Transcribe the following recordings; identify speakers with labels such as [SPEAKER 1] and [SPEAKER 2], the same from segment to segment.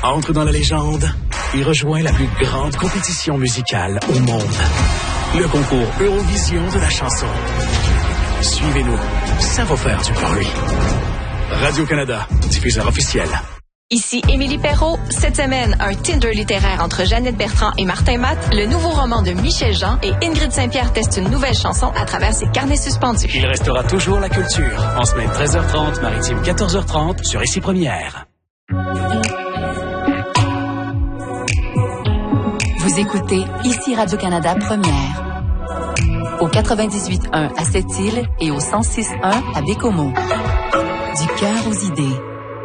[SPEAKER 1] entre dans la légende et rejoint la plus grande compétition musicale au monde. Le concours Eurovision de la chanson. Suivez-nous, ça va faire du bruit. Radio-Canada, diffuseur officiel.
[SPEAKER 2] Ici Émilie Perrault. Cette semaine, un Tinder littéraire entre Jeannette Bertrand et Martin Matt, le nouveau roman de Michel Jean et Ingrid Saint-Pierre testent une nouvelle chanson à travers ses carnets suspendus.
[SPEAKER 1] Il restera toujours la culture. En semaine 13h30, maritime 14h30 sur Ici Première.
[SPEAKER 3] Vous écoutez Ici Radio-Canada Première. Au 98.1 à Sept-Îles et au 106.1 à Bécomo. Du cœur aux idées.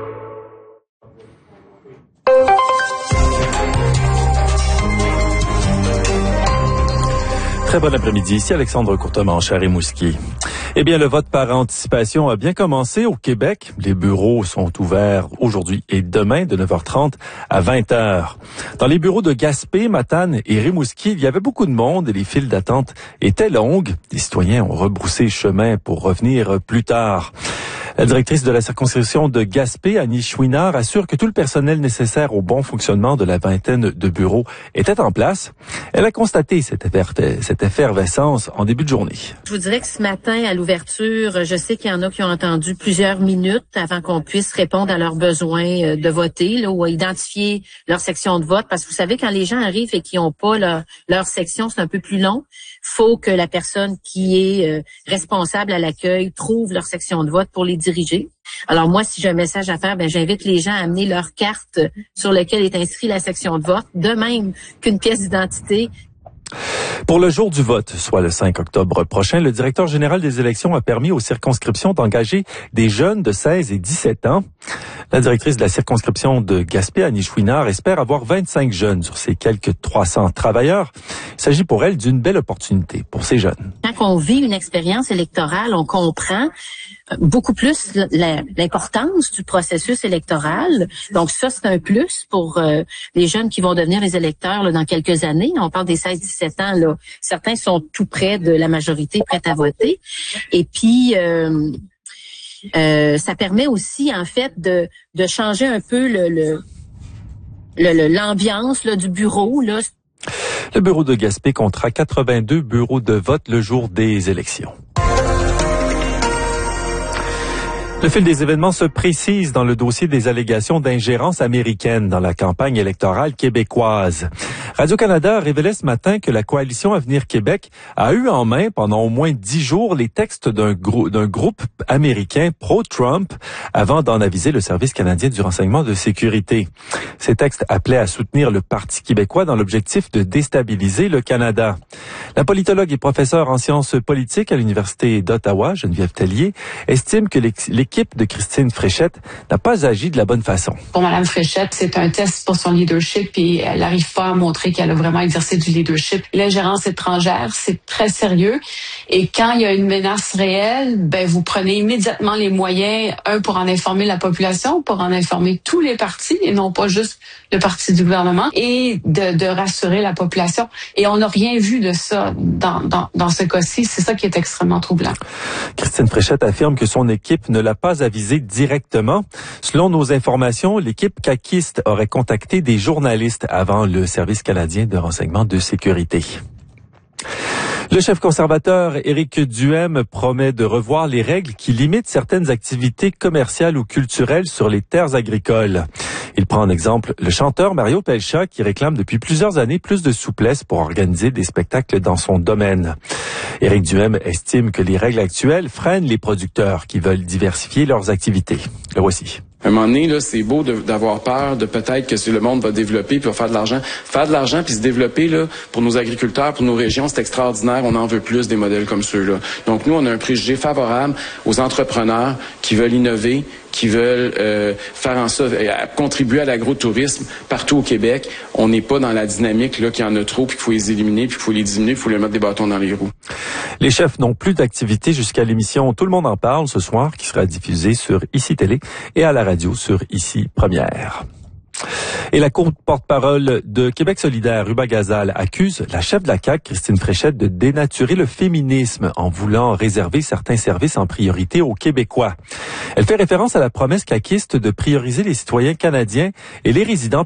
[SPEAKER 4] Très bon après-midi, ici Alexandre Courtemanche à Rimouski. Eh bien, le vote par anticipation a bien commencé au Québec. Les bureaux sont ouverts aujourd'hui et demain de 9h30 à 20h. Dans les bureaux de Gaspé, Matane et Rimouski, il y avait beaucoup de monde et les files d'attente étaient longues. Les citoyens ont rebroussé chemin pour revenir plus tard. La directrice de la circonscription de Gaspé, Annie Chouinard, assure que tout le personnel nécessaire au bon fonctionnement de la vingtaine de bureaux était en place. Elle a constaté cette effervescence en début de journée.
[SPEAKER 5] Je vous dirais que ce matin, à l'ouverture, je sais qu'il y en a qui ont attendu plusieurs minutes avant qu'on puisse répondre à leurs besoins de voter là, ou à identifier leur section de vote. Parce que vous savez, quand les gens arrivent et qu'ils n'ont pas leur section, c'est un peu plus long. Faut que la personne qui est responsable à l'accueil trouve leur section de vote pour les diriger. Alors moi, si j'ai un message à faire, j'invite les gens à amener leur carte sur laquelle est inscrite la section de vote, de même qu'une pièce d'identité.
[SPEAKER 4] Pour le jour du vote, soit le 5 octobre prochain, le directeur général des élections a permis aux circonscriptions d'engager des jeunes de 16 et 17 ans. La directrice de la circonscription de Gaspé, Annie Chouinard, espère avoir 25 jeunes sur ces quelques 300 travailleurs. Il s'agit pour elle d'une belle opportunité pour ces jeunes.
[SPEAKER 5] Quand on vit une expérience électorale, on comprend beaucoup plus l'importance du processus électoral. Donc ça, c'est un plus pour les jeunes qui vont devenir les électeurs là, dans quelques années. On parle des 16-17 ans. Là. Certains sont tout près de la majorité, prêts à voter. Et puis, ça permet aussi, en fait, de changer un peu l'ambiance là, du bureau. Là.
[SPEAKER 4] Le bureau de Gaspé comptera 82 bureaux de vote le jour des élections. Le fil des événements se précise dans le dossier des allégations d'ingérence américaine dans la campagne électorale québécoise. Radio-Canada révélait ce matin que la coalition Avenir Québec a eu en main pendant au moins 10 jours les textes d'un groupe américain pro-Trump avant d'en aviser le Service canadien du renseignement de sécurité. Ces textes appelaient à soutenir le Parti québécois dans l'objectif de déstabiliser le Canada. La politologue et professeure en sciences politiques à l'Université d'Ottawa, Geneviève Tellier, estime que l'équipe de Christine Fréchette n'a pas agi de la bonne façon.
[SPEAKER 6] Pour Mme Fréchette, c'est un test pour son leadership et elle n'arrive pas à montrer qu'elle a vraiment exercé du leadership. L'ingérence étrangère, c'est très sérieux. Et quand il y a une menace réelle, vous prenez immédiatement les moyens, pour en informer la population, pour en informer tous les partis et non pas juste le parti du gouvernement et de rassurer la population. Et on n'a rien vu de ça dans ce cas-ci. C'est ça qui est extrêmement troublant.
[SPEAKER 4] Christine Fréchette affirme que son équipe ne l'a pas avisé directement. Selon nos informations, l'équipe caquiste aurait contacté des journalistes avant le Service canadien de renseignement de sécurité. Le chef conservateur Éric Duhaime promet de revoir les règles qui limitent certaines activités commerciales ou culturelles sur les terres agricoles. Il prend en exemple le chanteur Mario Pelcha qui réclame depuis plusieurs années plus de souplesse pour organiser des spectacles dans son domaine. Éric Duhaime estime que les règles actuelles freinent les producteurs qui veulent diversifier leurs activités. Le voici.
[SPEAKER 7] À un moment donné, là, c'est beau d'avoir peur de peut-être que le monde va développer puis va faire de l'argent. Faire de l'argent puis se développer, là, pour nos agriculteurs, pour nos régions, c'est extraordinaire. On en veut plus des modèles comme ceux-là. Donc, nous, on a un préjugé favorable aux entrepreneurs qui veulent innover, qui veulent faire en sorte contribuer à l'agrotourisme partout au Québec. On n'est pas dans la dynamique là qu'il y en a trop, puis qu'il faut les éliminer, puis qu'il faut les diminuer, puis qu'il faut les mettre des bâtons dans les roues.
[SPEAKER 4] Les chefs n'ont plus d'activité jusqu'à l'émission Tout le monde en parle ce soir, qui sera diffusée sur ICI Télé et à la radio sur ICI Première. Et la porte-parole de Québec solidaire, Ruba Gazal, accuse la chef de la CAQ, Christine Fréchette, de dénaturer le féminisme en voulant réserver certains services en priorité aux Québécois. Elle fait référence à la promesse caquiste de prioriser les citoyens canadiens et les résidents